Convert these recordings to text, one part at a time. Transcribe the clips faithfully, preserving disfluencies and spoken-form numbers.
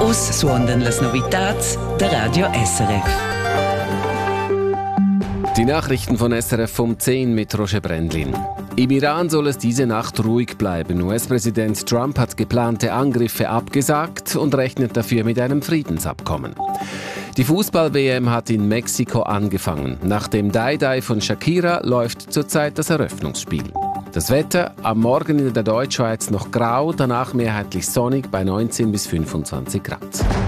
Us suondan las novitats der Radio S R F. Die Nachrichten von S R F um zehn mit Roger Brendlin. Im Iran soll es diese Nacht ruhig bleiben. U S-Präsident Trump hat geplante Angriffe abgesagt und rechnet dafür mit einem Friedensabkommen. Die Fußball-W M hat in Mexiko angefangen. Nach dem Die-Die von Shakira läuft zurzeit das Eröffnungsspiel. Das Wetter am Morgen in der Deutschschweiz noch grau, danach mehrheitlich sonnig bei neunzehn bis fünfundzwanzig Grad.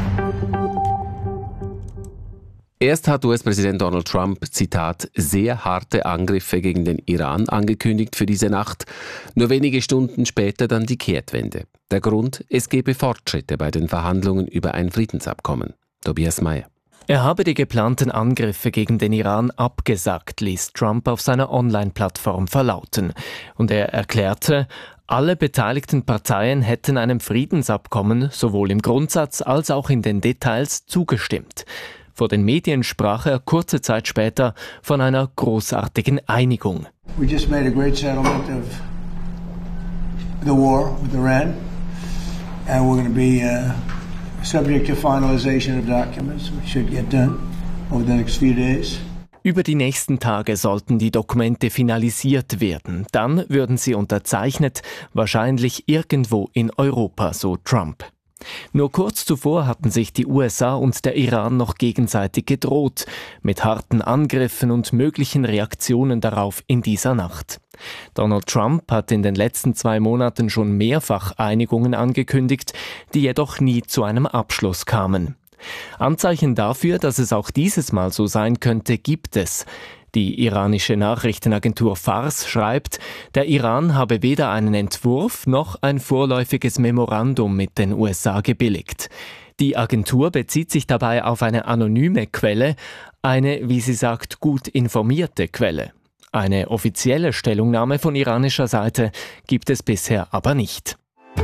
Erst hat U S-Präsident Donald Trump, Zitat, sehr harte Angriffe gegen den Iran angekündigt für diese Nacht. Nur wenige Stunden später dann die Kehrtwende. Der Grund, es gebe Fortschritte bei den Verhandlungen über ein Friedensabkommen. Tobias Meyer. Er habe die geplanten Angriffe gegen den Iran abgesagt, ließ Trump auf seiner Online-Plattform verlauten. Und er erklärte, alle beteiligten Parteien hätten einem Friedensabkommen sowohl im Grundsatz als auch in den Details zugestimmt. Vor den Medien sprach er kurze Zeit später von einer großartigen Einigung. We just made a great settlement of the war with Iran, and we're going to be uh, subject to finalization of documents, which should get done over the next few days. Über die nächsten Tage sollten die Dokumente finalisiert werden. Dann würden sie unterzeichnet, wahrscheinlich irgendwo in Europa, so Trump. Nur kurz zuvor hatten sich die U S A und der Iran noch gegenseitig gedroht, mit harten Angriffen und möglichen Reaktionen darauf in dieser Nacht. Donald Trump hat in den letzten zwei Monaten schon mehrfach Einigungen angekündigt, die jedoch nie zu einem Abschluss kamen. Anzeichen dafür, dass es auch dieses Mal so sein könnte, gibt es. Die iranische Nachrichtenagentur Fars schreibt, der Iran habe weder einen Entwurf noch ein vorläufiges Memorandum mit den U S A gebilligt. Die Agentur bezieht sich dabei auf eine anonyme Quelle, eine, wie sie sagt, gut informierte Quelle. Eine offizielle Stellungnahme von iranischer Seite gibt es bisher aber nicht.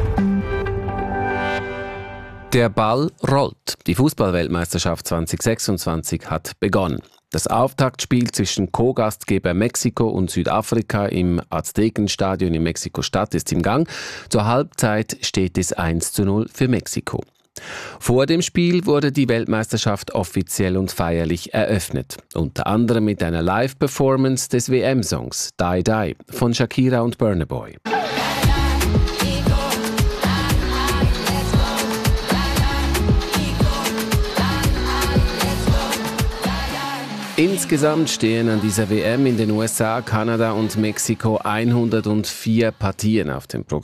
Der Ball rollt. Die Fußball-Weltmeisterschaft zwanzig sechsundzwanzig hat begonnen. Das Auftaktspiel zwischen Co-Gastgeber Mexiko und Südafrika im Aztekenstadion in Mexiko-Stadt ist im Gang. Zur Halbzeit steht es eins zu null für Mexiko. Vor dem Spiel wurde die Weltmeisterschaft offiziell und feierlich eröffnet. Unter anderem mit einer Live-Performance des W M-Songs Die Die von Shakira und Burna Boy. Insgesamt stehen an dieser W M in den U S A, Kanada und Mexiko hundertvier Partien auf dem Programm.